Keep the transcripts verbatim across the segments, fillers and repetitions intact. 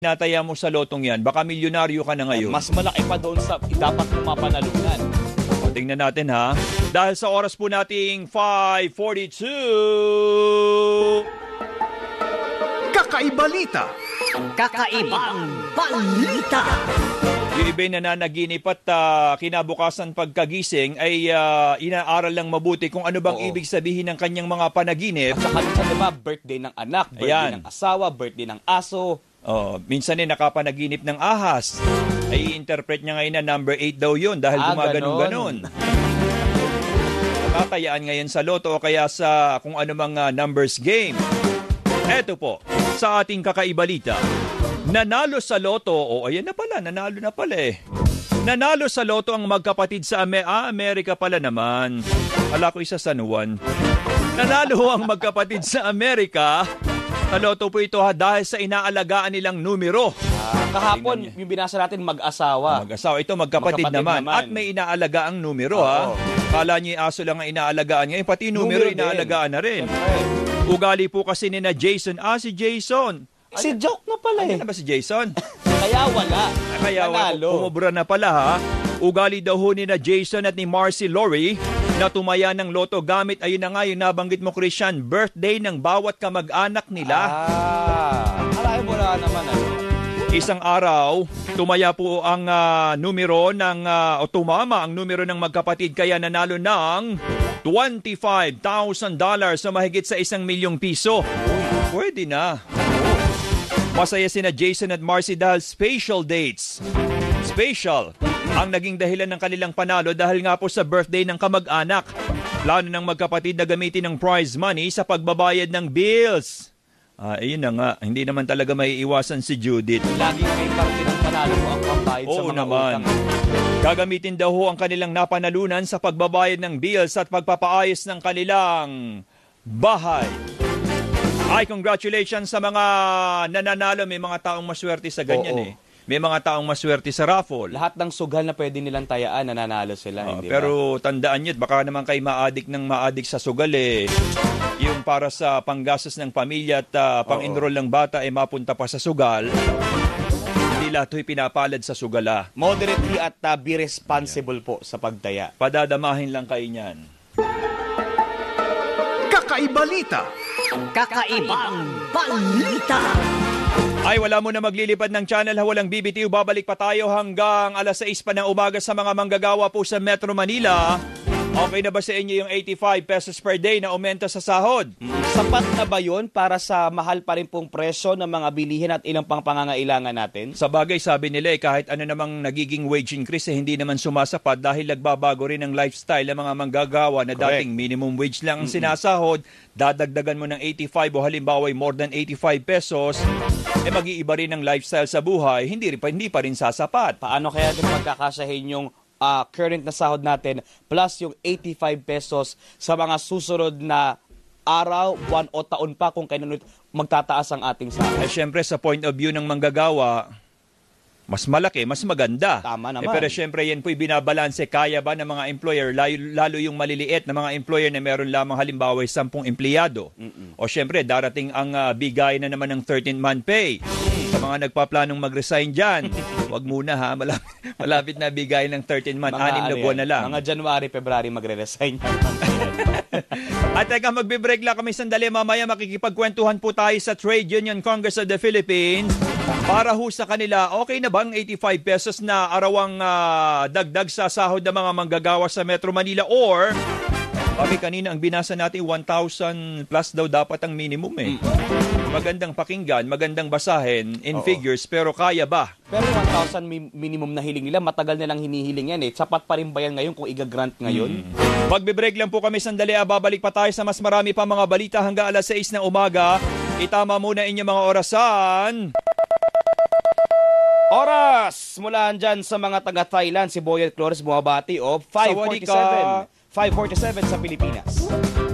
Nataya mo sa lotong yan, baka milyonaryo ka na ngayon. Mas malaki pa doon sa dapat mong mapanalunan. O, tingnan natin ha. Dahil sa oras po nating five forty-two. Kakaibalita. Kakaibang balita. Yung iba'y nananaginip at uh, kinabukasan pagkagising ay uh, inaaral lang mabuti kung ano bang Oo. ibig sabihin ng kanyang mga panaginip. At saka minsan, diba, birthday ng anak, birthday Ayan. ng asawa, birthday ng aso. Oh, minsan eh nakapanaginip ng ahas. Ay interpret niya ngayon na number eight daw yun dahil Ah, gumaganon-ganon. Tatayaan ngayon sa loto o kaya sa kung ano mga numbers game. Eto po, sa ating kakaibalita. Nanalo sa loto, o oh, ayan na pala, nanalo na pala eh. Nanalo sa loto ang magkapatid sa Ame- ah, Amerika pala naman. Ala ko isa San Juan. Nanalo ang magkapatid sa Amerika. Sa loto po ito ha, dahil sa inaalagaan nilang numero. Ah, kahapon, yung binasa natin, mag-asawa. Mag-asawa. Ito magkapatid, Magkapatid naman. naman. At may inaalaga ang numero Oo. ha. Kala niyo yung aso lang ang inaalagaan ngayon. Pati numero, Numero din. inaalagaan na rin. Siyempre. Ugali po kasi ni na Jason. Ah, si Jason. Si joke na pala eh. Ano ba si Jason? Kaya wala. Kaya Nanalo. umubra na pala ha. Ugali daw ho ni na Jason at ni Marcy Lori na tumaya ng loto gamit, ayun na nga yung nabanggit mo Christian, birthday ng bawat kamag-anak nila. Ah, alahin mo na naman ano. Isang araw, tumaya po ang ah, numero ng, ah, o tumama ang numero ng magkapatid kaya nanalo ng twenty-five thousand dollars sa mahigit sa isang milyong piso. Uy, pwede na. Masaya sina Jason at Marcy dahil special dates. Special ang naging dahilan ng kanilang panalo dahil nga po sa birthday ng kamag-anak. Plano ng magkapatid na gamitin ng prize money sa pagbabayad ng bills. Ah, ayun na nga, hindi naman talaga may iwasan si Judith. Lagi may parte ng panalo mo ang pambayad sa Oo mga naman. utang. Gagamitin daw ho ang kanilang napanalunan sa pagbabayad ng bills at pagpapaayos ng kanilang bahay. Ay, congratulations sa mga nananalo. May mga taong maswerte sa ganyan Oo. eh. May mga taong maswerte sa raffle. Lahat ng sugal na pwede nilang tayaan, nananalo sila. Ah, hindi pero tandaan nyo, baka naman kayo ma-addict ng ma-addict sa sugal eh. Yung para sa panggastos ng pamilya at uh, pang-enroll ng bata ay eh, mapunta pa sa sugal. Hindi lahat ito'y pinapalad sa sugal ah. ba? Moderately at uh, be responsible po sa pagtaya. Padadamahin lang kayo niyan. Kakaibalita. Kakaibang balita. Ay, wala mo na maglilipad ng channel ha, walang B B T U. Babalik pa tayo hanggang alas sais pa ng umaga sa mga manggagawa po sa Metro Manila. Okay na ba sa inyo yung eighty-five pesos per day na aumento sa sahod? Sapat na ba yun para sa mahal pa rin pong presyo ng mga bilihin at ilang pang pangangailangan natin? Sa bagay, sabi nila eh, kahit ano namang nagiging wage increase eh, hindi naman sumasapat dahil nagbabago rin ang lifestyle ng mga manggagawa na Correct. dating minimum wage lang ang sinasahod. Dadagdagan mo ng eighty-five o halimbawa ay more than eighty-five pesos, eh mag-iiba rin ang lifestyle sa buhay, hindi, pa, hindi pa rin sasapat. Paano kaya din magkakasahin yung uh, current na sahod natin plus yung eighty-five pesos sa mga susunod na araw, buwan o taon pa kung kailan magtataas ang ating sahod? Eh, syempre, sa point of view ng manggagawa, mas malaki, mas maganda. Tama naman. Eh, pero syempre, yan po'y binabalanse. Kaya ba ng mga employer, lalo, lalo yung maliliit na mga employer na meron lamang halimbawa sampung empleyado? Mm-mm. O syempre, darating ang uh, bigay na naman ng thirteen-month pay. Sa mga nagpaplanong mag-resign dyan, wag muna ha, malapit, malapit na bigay ng thirteen-month, anim na ano buwan yan, na lang. Mga January, February magre-resign. At teka, magbe-break lang kami sandali. Mamaya makikipagkwentuhan po tayo sa Trade Union Congress of the Philippines para ho sa kanila, okay na ba ang eighty-five pesos na arawang uh, dagdag sa sahod ng mga manggagawa sa Metro Manila, or kami kanina ang binasa natin one thousand plus daw dapat ang minimum eh. Magandang pakinggan, magandang basahin in Oo. figures, pero kaya ba? Pero one thousand mi- minimum na hiling nila, matagal na lang hinihiling yan eh. Sapat pa rin ba yan ngayon kung i-grant ngayon? Magbe-break lang po kami sandali. Ah, babalik pa tayo sa mas marami pa mga balita hanggang alas sais ng umaga. Itama muna inyong mga orasan. Oras! Mula dyan sa mga taga-Thailand, si Boyet Flores bumabati o five forty-seven. five forty-seven sa Pilipinas.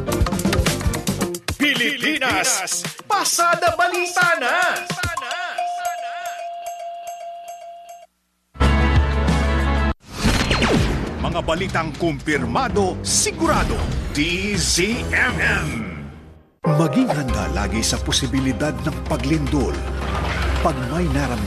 Pilipinas. Pasada balita na. Mga balitang kumpirmado, sigurado. D Z M M. Maging handa lagi sa posibilidad ng paglindol Pag may naramdaman